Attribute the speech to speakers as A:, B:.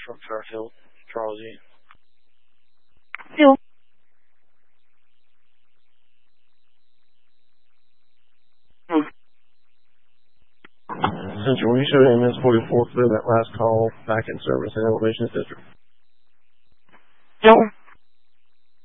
A: from Fairfield, Charles E.
B: Field.
C: Central, will you show MS 44 clear that last call back in service in Elevations District?
B: Field.